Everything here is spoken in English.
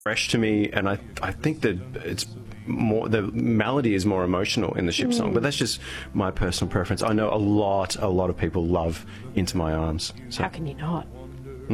fresh to me, and I think that it's more, the melody is more emotional in the ship song, but that's just my personal preference. I know a lot of people love Into My Arms. So. How can you not?